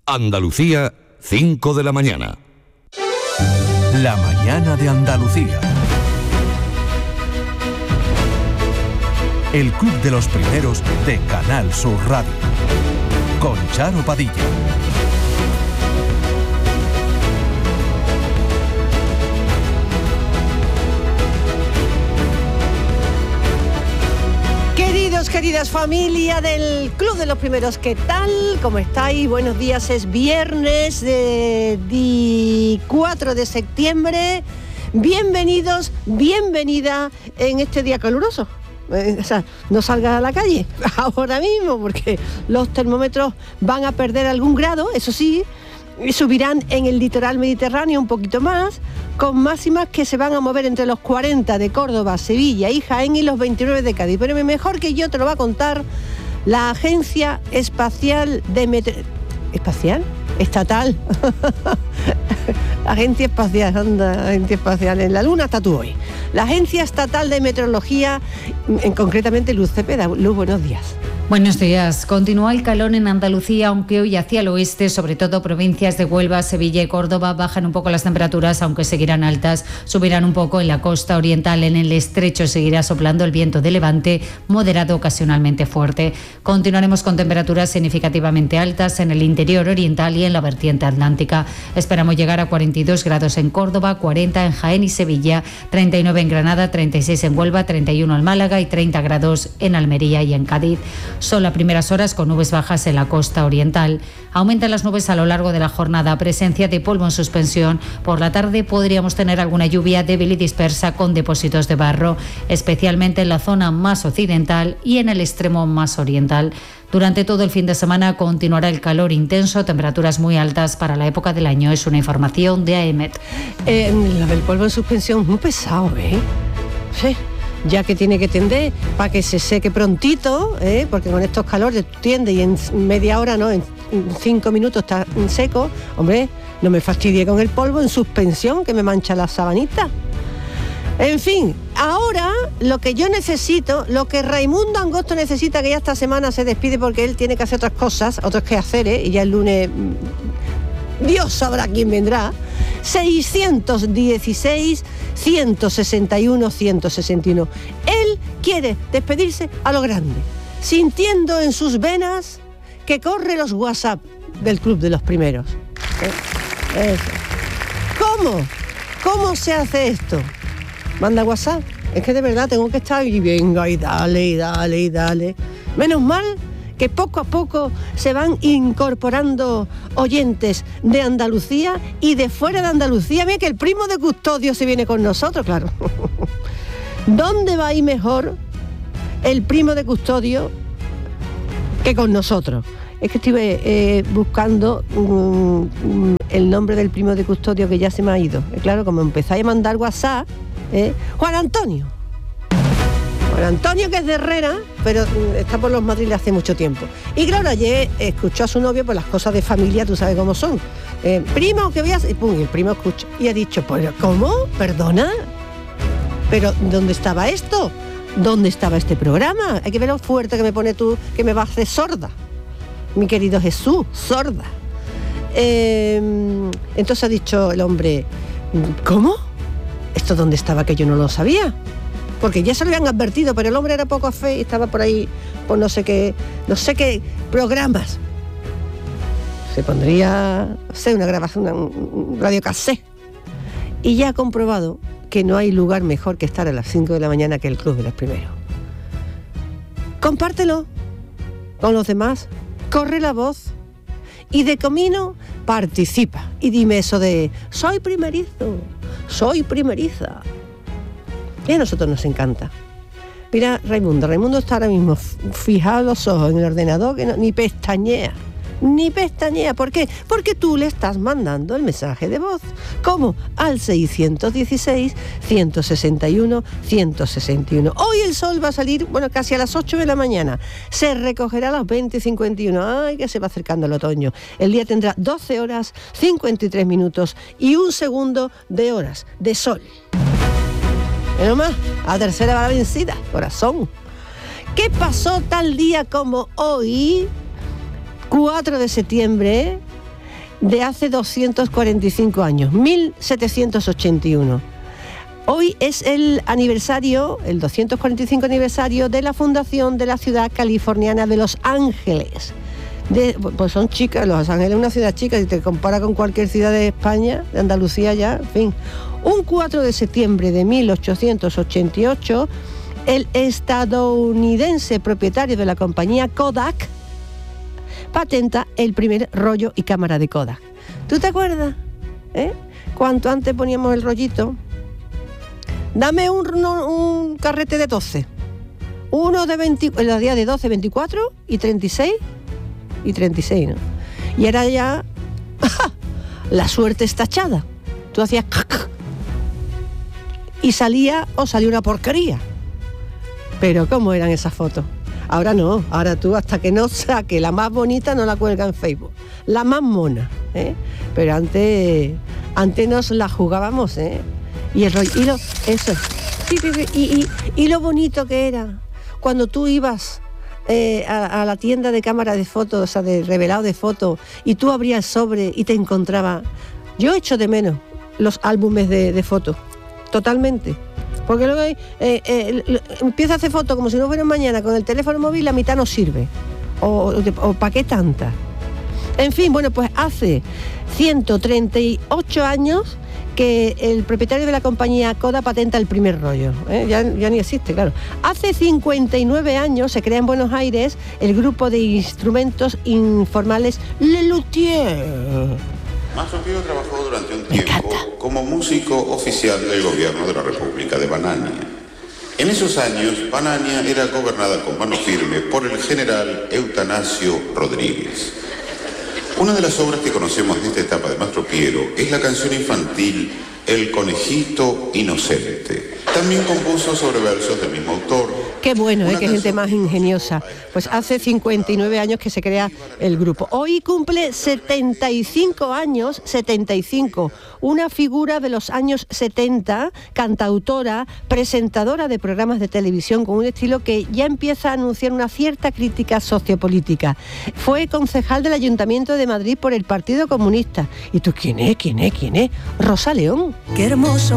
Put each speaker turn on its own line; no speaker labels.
Andalucía, 5 de la mañana.
La mañana de Andalucía. El Club de los Primeros de Canal Sur Radio. Con Charo Padilla.
Queridas familia del Club de los Primeros, ¿qué tal? ¿Cómo estáis? Buenos días, es viernes de 4 de septiembre. Bienvenidos, bienvenida en este día caluroso. O sea, no salgas a la calle ahora mismo porque los termómetros van a perder algún grado, eso sí, y subirán en el litoral mediterráneo un poquito más, con máximas que se van a mover entre los 40 de Córdoba, Sevilla y Jaén y los 29 de Cádiz. Pero mejor que yo te lo va a contar la Agencia Espacial de ¿Espacial? Estatal. Agencia Espacial, anda, Agencia Espacial. En la Luna está tú hoy. La Agencia Estatal de Meteorología, concretamente Luz Cepeda. Luz, buenos días.
Buenos días. Continúa el calor en Andalucía, aunque hoy hacia el oeste, sobre todo provincias de Huelva, Sevilla y Córdoba, bajan un poco las temperaturas, aunque seguirán altas, subirán un poco en la costa oriental. En el estrecho seguirá soplando el viento de levante, moderado, ocasionalmente fuerte. Continuaremos con temperaturas significativamente altas en el interior oriental y en la vertiente atlántica. Esperamos llegar a 42 grados en Córdoba, 40 en Jaén y Sevilla, 39 en Granada, 36 en Huelva, 31 en Málaga y 30 grados en Almería y en Cádiz. Sol a primeras horas con nubes bajas en la costa oriental. Aumentan las nubes a lo largo de la jornada, presencia de polvo en suspensión. Por la tarde podríamos tener alguna lluvia débil y dispersa con depósitos de barro, especialmente en la zona más occidental y en el extremo más oriental. Durante todo el fin de semana continuará el calor intenso, temperaturas muy altas para la época del año. Es una información de AEMET.
Lo del polvo en suspensión, muy pesado, ¿eh? Sí. Ya que tiene que tender para que se seque prontito, porque con estos calores tiende y en media hora, no, en 5 minutos está seco. Hombre, no me fastidie con el polvo en suspensión que me mancha la sabanita. En fin, ahora lo que yo necesito, lo que Raimundo Angosto necesita, que ya esta semana se despide porque él tiene que hacer otras cosas, otros quehaceres, y ya el lunes Dios sabrá quién vendrá. 616 161 161. Él quiere despedirse a lo grande, sintiendo en sus venas que corre los WhatsApp del Club de los Primeros. Eso. ¿Cómo se hace esto? Manda WhatsApp. Es que de verdad tengo que estar y venga y dale. Menos mal que poco a poco se van incorporando oyentes de Andalucía y de fuera de Andalucía. Mira que el primo de Custodio se viene con nosotros, claro. ¿Dónde va a ir mejor el primo de Custodio que con nosotros? Es que estuve buscando el nombre del primo de Custodio que ya se me ha ido. Claro, como empezáis a mandar WhatsApp, Juan Antonio, que es de Herrera, pero está por los Madriles hace mucho tiempo. Y claro, ayer escuchó a su novio por las cosas de familia, tú sabes cómo son. Primo, que veas, y pum, y el primo escucha. Y ha dicho, pues, ¿cómo? ¿Perdona? ¿Pero dónde estaba esto? ¿Dónde estaba este programa? Hay que ver lo fuerte que me pone tú, que me va a hacer sorda. Mi querido Jesús, sorda. Entonces ha dicho el hombre, ¿cómo? ¿Esto dónde estaba que yo no lo sabía? Porque ya se lo habían advertido, pero el hombre era poco fe y estaba por ahí, por no sé qué programas. Se pondría, no sé, una grabación, un radiocassette. Y ya ha comprobado que no hay lugar mejor que estar a las 5 de la mañana que el Club de los Primeros. Compártelo con los demás, corre la voz y de camino participa. Y dime eso de, soy primerizo, soy primeriza. Y a nosotros nos encanta. Mira, Raimundo está ahora mismo fijado los ojos en el ordenador, que no, ni pestañea. ¿Por qué? Porque tú le estás mandando el mensaje de voz. ¿Cómo? Al 616 161 161. Hoy el sol va a salir, casi a las 8 de la mañana. Se recogerá a las 20:51. Ay, que se va acercando el otoño. El día tendrá 12 horas, 53 minutos y 1 segundo de horas de sol. Menos más, a tercera va la vencida, corazón. ¿Qué pasó tal día como hoy, 4 de septiembre de hace 245 años, 1781. Hoy es el aniversario, el 245 aniversario de la fundación de la ciudad californiana de Los Ángeles. Pues son chicas, Los Ángeles es una ciudad chica, si te compara con cualquier ciudad de España, de Andalucía ya, en fin. Un 4 de septiembre de 1888, el estadounidense propietario de la compañía Kodak patenta el primer rollo y cámara de Kodak. ¿Tú te acuerdas? Cuanto antes poníamos el rollito. Dame un carrete de 12. Uno de 20, los días de 12, 24 y 36. Y 36, ¿no? Y era ya la suerte está echada. Tú hacías y salía una porquería. Pero ¿cómo eran esas fotos? Ahora no, ahora tú hasta que no saque la más bonita no la cuelga en Facebook. La más mona, Pero antes nos la jugábamos, Y el rollo, y lo bonito que era cuando tú ibas a la tienda de cámara de fotos, o sea, de revelado de fotos, y tú abrías el sobre y te encontraba. Yo echo de menos los álbumes de fotos, totalmente. Porque luego empieza a hacer fotos como si no fuera mañana con el teléfono móvil, la mitad no sirve. O ¿para qué tanta? En fin, bueno, pues hace 138 años que el propietario de la compañía Kodak patenta el primer rollo. Ya ni existe, claro. Hace 59 años se crea en Buenos Aires el grupo de instrumentos informales Le Luthier.
Mastropiero trabajó durante un tiempo como músico oficial del gobierno de la República de Banania. En esos años, Banania era gobernada con mano firme por el general Eutanasio Rodríguez. Una de las obras que conocemos de esta etapa de Mastropiero es la canción infantil El conejito inocente. También compuso sobre versos del mismo autor.
Qué bueno, qué gente más ingeniosa. Pues hace 59 años que se crea el grupo. Hoy cumple 75 años, 75, una figura de los años 70, cantautora, presentadora de programas de televisión con un estilo que ya empieza a anunciar una cierta crítica sociopolítica. Fue concejal del Ayuntamiento de Madrid por el Partido Comunista. ¿Y tú quién es? Rosa León.
Qué hermoso